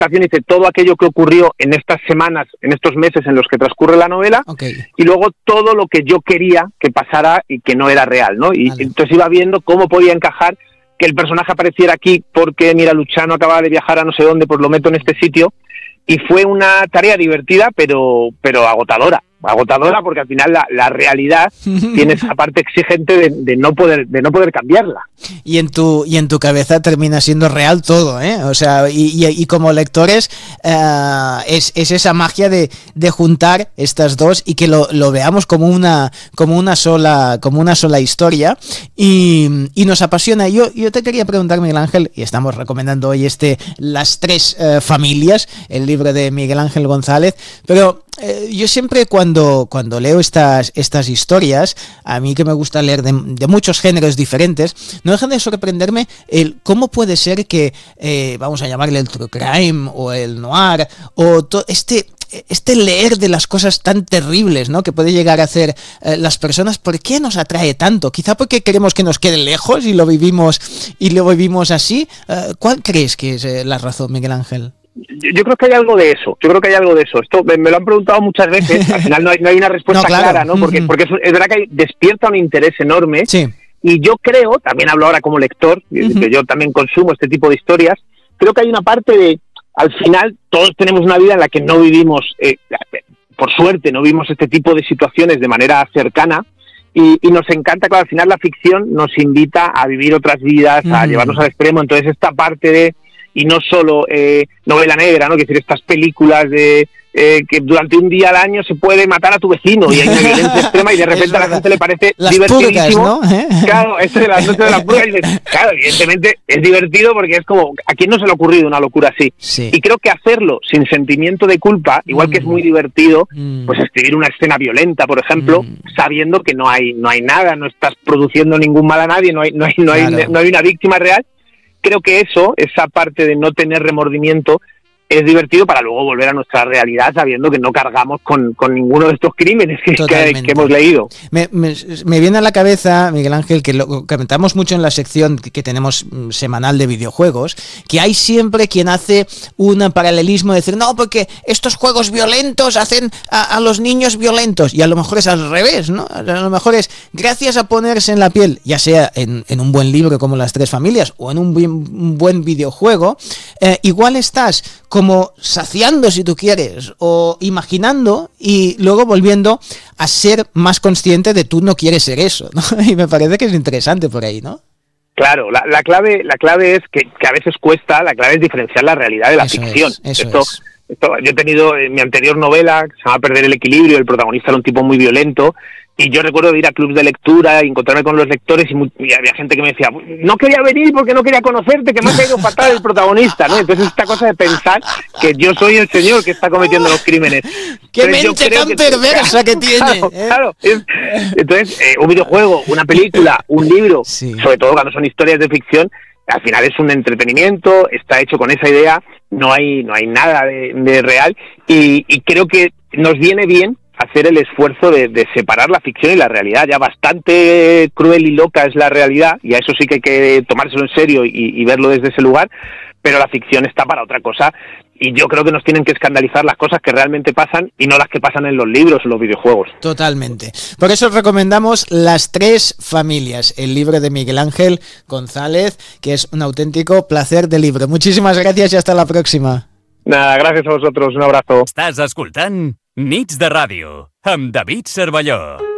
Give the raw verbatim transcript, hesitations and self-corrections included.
dice todo aquello que ocurrió en estas semanas, en estos meses en los que transcurre la novela, okay. y luego todo lo que yo quería que pasara y que no era real, ¿no? Y vale. entonces iba viendo cómo podía encajar que el personaje apareciera aquí porque, mira, Luciano acaba de viajar a no sé dónde, pues lo meto en este sitio, y fue una tarea divertida, pero, pero agotadora. agotadora porque al final la, la realidad tiene esa parte exigente de, de no poder de no poder cambiarla. Y en tu y en tu cabeza termina siendo real todo, ¿eh? O sea, y, y, y como lectores uh, es, es esa magia de, de juntar estas dos y que lo, lo veamos como una como una sola como una sola historia y, y nos apasiona. Yo yo te quería preguntar, Miguel Ángel, y estamos recomendando hoy este Las tres uh, familias, el libro de Miguel Ángel González, pero eh, yo siempre cuando cuando leo estas estas historias, a mí que me gusta leer de, de muchos géneros diferentes, no dejan de sorprenderme el cómo puede ser que eh, vamos a llamarle el true crime o el noir o to, este este leer de las cosas tan terribles, ¿no?, que puede llegar a hacer eh, las personas. ¿Por qué nos atrae tanto? Quizá porque queremos que nos quede lejos y lo vivimos y lo vivimos así. Uh, ¿Cuál crees que es eh, la razón, Miguel Ángel? Yo, yo creo que hay algo de eso, yo creo que hay algo de eso. Esto me, me lo han preguntado muchas veces, al final no hay, no hay una respuesta no, claro. clara, ¿no? Porque, porque es, es verdad que hay, despierta un interés enorme. Sí. Y yo creo, también hablo ahora como lector, uh-huh. que yo también consumo este tipo de historias, creo que hay una parte de, al final, todos tenemos una vida en la que no vivimos, eh, por suerte, no vivimos este tipo de situaciones de manera cercana, y, y nos encanta, claro, al final la ficción nos invita a vivir otras vidas, uh-huh. a llevarnos al extremo. Entonces esta parte de, y no solo eh, novela negra, ¿no?, que decir, estas películas de eh, que durante un día al año se puede matar a tu vecino y hay una violencia extrema y de repente a la gente le parece las divertidísimo, purgas, ¿no? ¿Eh? Claro, eso de las noches de la purga, y dices, claro, evidentemente es divertido porque es como, ¿a quién no se le ha ocurrido una locura así? Sí. Y creo que hacerlo sin sentimiento de culpa, igual mm. que es muy divertido, mm. pues escribir una escena violenta, por ejemplo, mm. sabiendo que no hay no hay nada, no estás produciendo ningún mal a nadie, no hay no hay no hay, claro. no hay una víctima real. Creo que eso, esa parte de no tener remordimiento, es divertido para luego volver a nuestra realidad sabiendo que no cargamos con, con ninguno de estos crímenes que, que, que hemos leído. Me, me, me viene a la cabeza, Miguel Ángel, que lo comentamos mucho en la sección que, que tenemos semanal de videojuegos, que hay siempre quien hace un paralelismo de decir, no, porque estos juegos violentos hacen a, a los niños violentos, y a lo mejor es al revés, ¿no? A lo mejor es gracias a ponerse en la piel, ya sea en, en un buen libro como Las Tres Familias o en un, bien, un buen videojuego, eh, igual estás como saciando, si tú quieres, o imaginando y luego volviendo a ser más consciente de tú no quieres ser eso, ¿no? Y me parece que es interesante por ahí, ¿no? Claro, la, la clave la clave es que, que a veces cuesta, la clave es diferenciar la realidad de la eso ficción. Es, eso esto, es. esto, yo he tenido en mi anterior novela, que se llama Perder el equilibrio, el protagonista era un tipo muy violento, y yo recuerdo de ir a clubs de lectura y encontrarme con los lectores y, muy, y había gente que me decía, no quería venir porque no quería conocerte, que me ha caído fatal el protagonista, ¿no? Entonces esta cosa de pensar que yo soy el señor que está cometiendo los crímenes. ¡Qué mente tan que, perversa que tiene! Claro, ¿eh? claro. Es, entonces, eh, un videojuego, una película, un libro, sí. sobre todo cuando son historias de ficción, al final es un entretenimiento, está hecho con esa idea, no hay no hay nada de, de real, y, y creo que nos viene bien hacer el esfuerzo de, de separar la ficción y la realidad. Ya bastante cruel y loca es la realidad, y a eso sí que hay que tomárselo en serio y, y verlo desde ese lugar, pero la ficción está para otra cosa, y yo creo que nos tienen que escandalizar las cosas que realmente pasan y no las que pasan en los libros o los videojuegos. Totalmente. Por eso os recomendamos Las Tres Familias, el libro de Miguel Ángel González, que es un auténtico placer de libro. Muchísimas gracias y hasta la próxima. Nada, gracias a vosotros, un abrazo. Estàs escoltant Nits de Ràdio amb David Cervelló.